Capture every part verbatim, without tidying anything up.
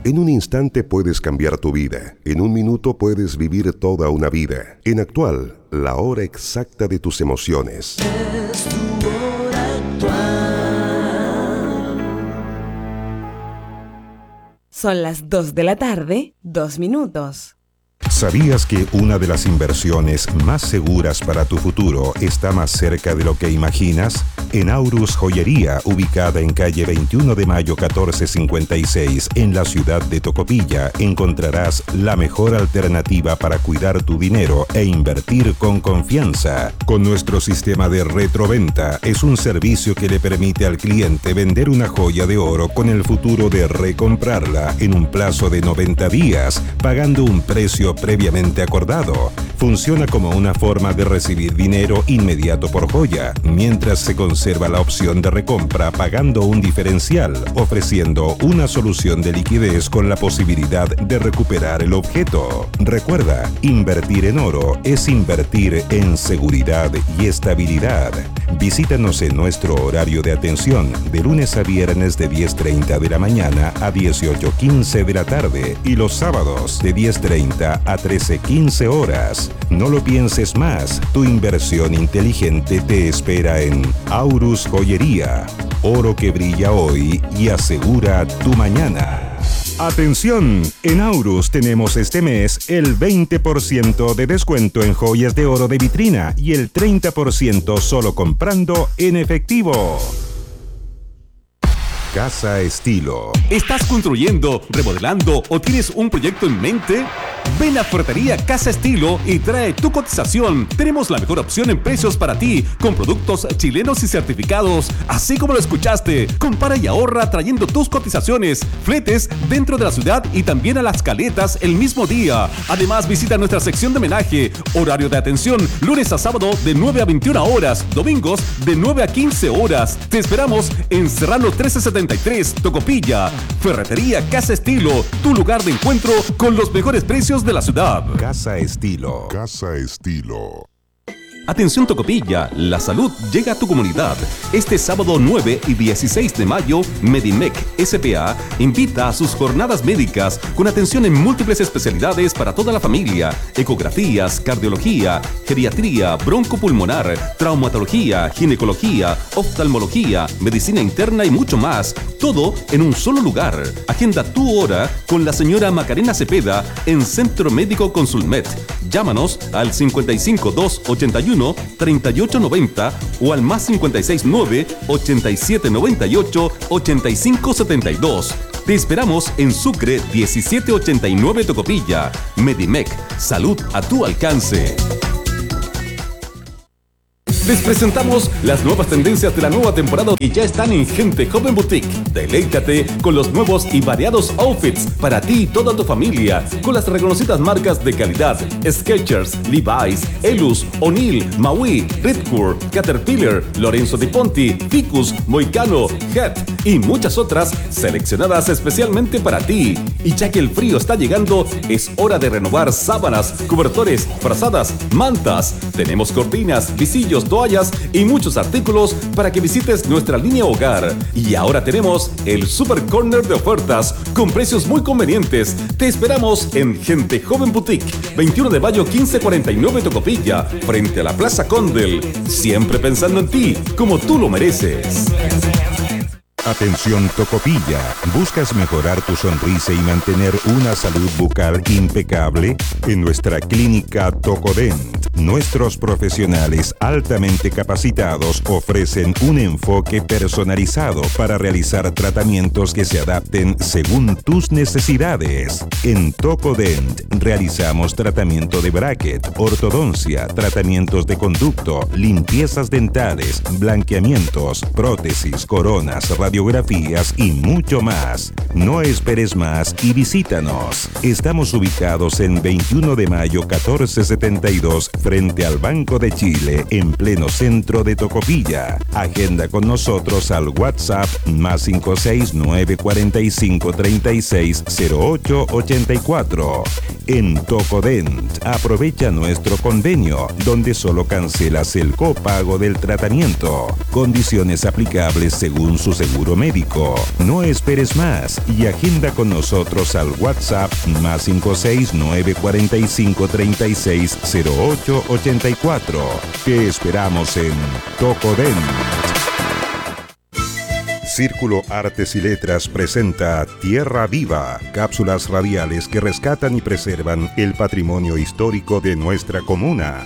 En un instante puedes cambiar tu vida. En un minuto puedes vivir toda una vida. En Actual, la hora exacta de tus emociones. Es tu hora actual. Son las dos de la tarde, dos minutos. ¿Sabías que una de las inversiones más seguras para tu futuro está más cerca de lo que imaginas? En Aurus Joyería, ubicada en calle veintiuno de mayo catorce cincuenta y seis, en la ciudad de Tocopilla, encontrarás la mejor alternativa para cuidar tu dinero e invertir con confianza. Con nuestro sistema de retroventa, es un servicio que le permite al cliente vender una joya de oro con el futuro de recomprarla en un plazo de noventa días, pagando un precio previamente acordado. Funciona como una forma de recibir dinero inmediato por joya, mientras se conserva la opción de recompra pagando un diferencial, ofreciendo una solución de liquidez con la posibilidad de recuperar el objeto. Recuerda, invertir en oro es invertir en seguridad y estabilidad. Visítanos en nuestro horario de atención de lunes a viernes de diez treinta de la mañana a dieciocho quince de la tarde y los sábados de diez treinta a trece quince horas. No lo pienses más, tu inversión inteligente te espera en Aurus Joyería. Oro que brilla hoy y asegura tu mañana. ¡Atención! En Aurus tenemos este mes el veinte por ciento de descuento en joyas de oro de vitrina y el treinta por ciento solo comprando en efectivo. Casa Estilo. ¿Estás construyendo, remodelando o tienes un proyecto en mente? Ven a Ferretería Casa Estilo y trae tu cotización. Tenemos la mejor opción en precios para ti, con productos chilenos y certificados, así como lo escuchaste. Compara y ahorra trayendo tus cotizaciones, fletes dentro de la ciudad y también a Las Caletas el mismo día. Además, visita nuestra sección de homenaje. Horario de atención, lunes a sábado de nueve a veintiuna horas, domingos de nueve a quince horas. Te esperamos en Serrano trece setenta y tres, Tocopilla. Ferretería Casa Estilo, tu lugar de encuentro con los mejores precios de la ciudad. Casa Estilo. Casa Estilo. Atención Tocopilla, la salud llega a tu comunidad. Este sábado nueve y dieciséis de mayo, Medimec S P A invita a sus jornadas médicas con atención en múltiples especialidades para toda la familia: ecografías, cardiología, geriatría, broncopulmonar, traumatología, ginecología, oftalmología, medicina interna y mucho más. Todo en un solo lugar. Agenda tu hora con la señora Macarena Cepeda en Centro Médico Consulmet. Llámanos al cincuenta y cinco, dos ochenta y uno, treinta y ocho noventa o al más cincuenta y seis, nueve ochenta y siete noventa y ocho, ochenta y cinco setenta y dos. Te esperamos en Sucre diecisiete ochenta y nueve Tocopilla. Medimec, salud a tu alcance. Les presentamos las nuevas tendencias de la nueva temporada y ya están en Gente Joven Boutique. Deleítate con los nuevos y variados outfits para ti y toda tu familia, con las reconocidas marcas de calidad: Skechers, Levi's, Elus, O'Neill, Maui, Redcore, Caterpillar, Lorenzo Di Ponti, Ficus, Moicano, Head y muchas otras seleccionadas especialmente para ti. Y ya que el frío está llegando, es hora de renovar sábanas, cobertores, frazadas, mantas. Tenemos cortinas, visillos, toallas y muchos artículos para que visites nuestra línea hogar. Y ahora tenemos el Super Corner de ofertas con precios muy convenientes. Te esperamos en Gente Joven Boutique, veintiuno de mayo quince cuarenta y nueve Tocopilla, frente a la Plaza Condel. Siempre pensando en ti, como tú lo mereces. Atención Tocopilla, ¿buscas mejorar tu sonrisa y mantener una salud bucal impecable? En nuestra clínica Tocodent, nuestros profesionales altamente capacitados ofrecen un enfoque personalizado para realizar tratamientos que se adapten según tus necesidades. En Tocodent realizamos tratamiento de bracket, ortodoncia, tratamientos de conducto, limpiezas dentales, blanqueamientos, prótesis, coronas, radiografías y mucho más. No esperes más y visítanos. Estamos ubicados en veintiuno de mayo catorce setenta y dos frente al Banco de Chile, en pleno centro de Tocopilla. Agenda con nosotros al WhatsApp más cinco seis nueve cuatro cinco tres seis cero ocho ocho cuatro. En Tocodent, aprovecha nuestro convenio, donde solo cancelas el copago del tratamiento. Condiciones aplicables según su seguro médico. No esperes más. Llamas y agenda con nosotros al WhatsApp más cinco seis nueve cuatro cinco tres seis cero ocho ocho cuatro. Te esperamos en Tocodent. Círculo Artes y Letras presenta Tierra Viva, cápsulas radiales que rescatan y preservan el patrimonio histórico de nuestra comuna.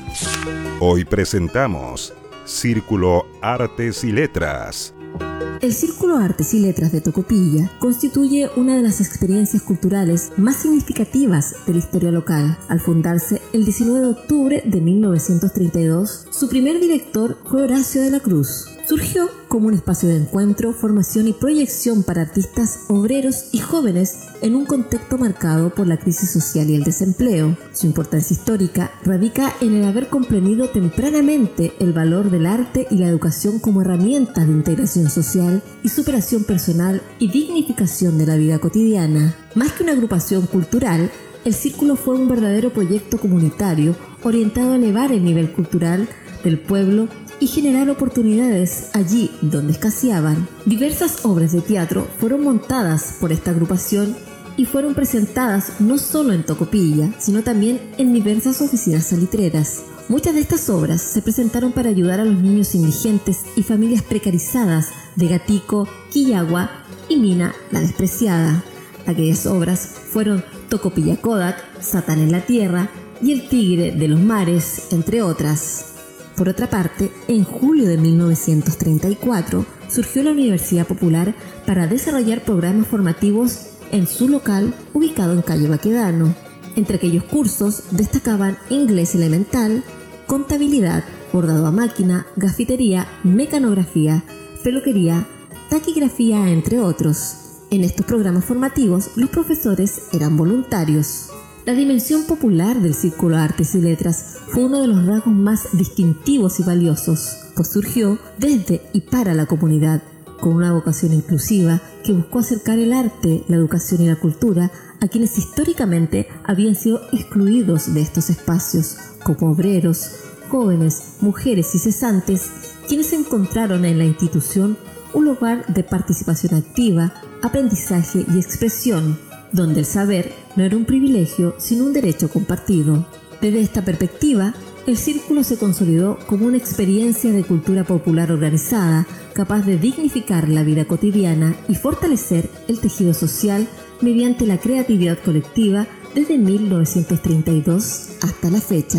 Hoy presentamos Círculo Artes y Letras. El Círculo Artes y Letras de Tocopilla constituye una de las experiencias culturales más significativas de la historia local. Al fundarse el diecinueve de octubre de mil novecientos treinta y dos, su primer director fue Horacio de la Cruz. Surgió como un espacio de encuentro, formación y proyección para artistas, obreros y jóvenes en un contexto marcado por la crisis social y el desempleo. Su importancia histórica radica en el haber comprendido tempranamente el valor del arte y la educación como herramientas de integración social y superación personal y dignificación de la vida cotidiana. Más que una agrupación cultural, el Círculo fue un verdadero proyecto comunitario orientado a elevar el nivel cultural del pueblo y generar oportunidades allí donde escaseaban. Diversas obras de teatro fueron montadas por esta agrupación y fueron presentadas no solo en Tocopilla, sino también en diversas oficinas salitreras. Muchas de estas obras se presentaron para ayudar a los niños indigentes y familias precarizadas de Gatico, Quillagua y Mina la Despreciada. Aquellas obras fueron Tocopilla Kodak, Satán en la Tierra y El Tigre de los Mares, entre otras. Por otra parte, en julio de mil novecientos treinta y cuatro surgió la Universidad Popular para desarrollar programas formativos en su local ubicado en calle Baquedano. Entre aquellos cursos destacaban inglés elemental, contabilidad, bordado a máquina, gafitería, mecanografía, peluquería, taquigrafía, entre otros. En estos programas formativos los profesores eran voluntarios. La dimensión popular del Círculo Artes y Letras fue uno de los rasgos más distintivos y valiosos, pues surgió desde y para la comunidad, con una vocación inclusiva que buscó acercar el arte, la educación y la cultura a quienes históricamente habían sido excluidos de estos espacios, como obreros, jóvenes, mujeres y cesantes, quienes encontraron en la institución un lugar de participación activa, aprendizaje y expresión, donde el saber no era un privilegio, sino un derecho compartido. Desde esta perspectiva, el Círculo se consolidó como una experiencia de cultura popular organizada, capaz de dignificar la vida cotidiana y fortalecer el tejido social mediante la creatividad colectiva desde mil novecientos treinta y dos hasta la fecha.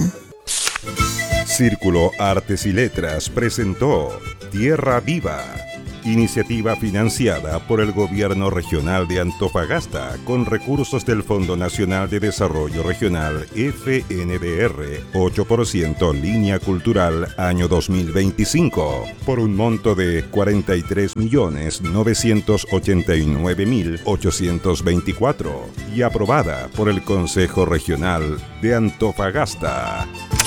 Círculo Artes y Letras presentó Tierra Viva, iniciativa financiada por el Gobierno Regional de Antofagasta con recursos del Fondo Nacional de Desarrollo Regional F N D R, ocho por ciento Línea Cultural año dos mil veinticinco, por un monto de cuarenta y tres millones novecientos ochenta y nueve mil ochocientos veinticuatro y aprobada por el Consejo Regional de Antofagasta.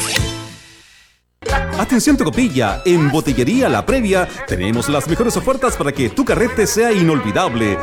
Atención Tocopilla, en Botillería La Previa tenemos las mejores ofertas para que tu carrete sea inolvidable.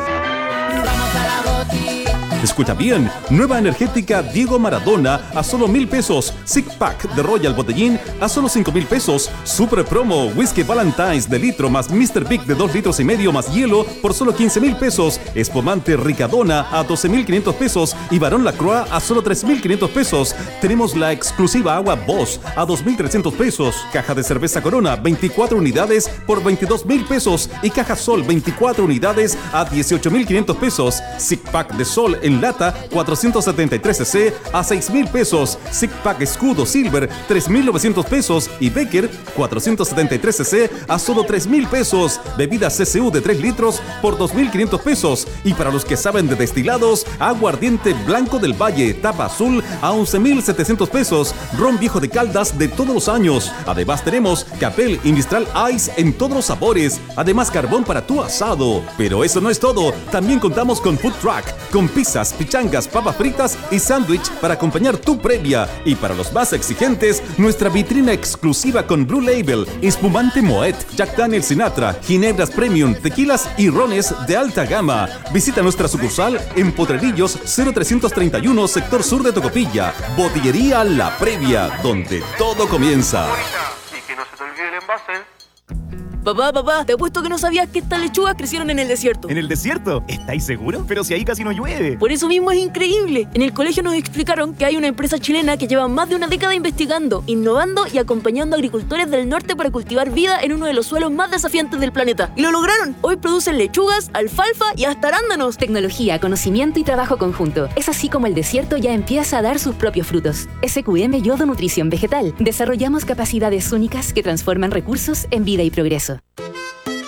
Escucha bien, nueva energética Diego Maradona a solo mil pesos, Six Pack de Royal Botellín a solo cinco mil pesos, Super Promo Whisky Valentine's de litro más mister Big de dos litros y medio más hielo por solo quince mil pesos, Espumante Ricadona a doce mil quinientos pesos y Barón Lacroix a solo tres mil quinientos pesos. Tenemos la exclusiva agua Boss a dos mil trescientos pesos, caja de cerveza Corona veinticuatro unidades por veintidós mil pesos y caja Sol veinticuatro unidades a dieciocho mil quinientos pesos, Six Pack de Sol en lata cuatrocientos setenta y tres cc a seis mil pesos, Six Pack Escudo Silver tres mil novecientos pesos y Becker cuatrocientos setenta y tres cc a solo tres mil pesos, bebida C C U de tres litros por dos mil quinientos pesos y para los que saben de destilados, aguardiente Blanco del Valle tapa azul a once mil setecientos pesos, ron viejo de Caldas de todos los años. Además tenemos Capel y Mistral Ice en todos los sabores, además carbón para tu asado. Pero eso no es todo, también contamos con Food Truck, con pizzas, pichangas, papas fritas y sándwich para acompañar tu previa. Y para los más exigentes, nuestra vitrina exclusiva con Blue Label, espumante Moet, Jack Daniel Sinatra, ginebras premium, tequilas y rones de alta gama. Visita nuestra sucursal en Potrerillos cero trescientos treinta y uno, sector sur de Tocopilla. Botillería La Previa, donde todo comienza. Y que no se te olvide el envase. Papá, papá, te apuesto que no sabías que estas lechugas crecieron en el desierto. ¿En el desierto? ¿Estáis seguros? Pero si ahí casi no llueve. Por eso mismo es increíble. En el colegio nos explicaron que hay una empresa chilena que lleva más de una década investigando, innovando y acompañando a agricultores del norte para cultivar vida en uno de los suelos más desafiantes del planeta. ¡Y lo lograron! Hoy producen lechugas, alfalfa y hasta arándanos. Tecnología, conocimiento y trabajo conjunto. Es así como el desierto ya empieza a dar sus propios frutos. S Q M Yodo Nutrición Vegetal. Desarrollamos capacidades únicas que transforman recursos en vida y progreso.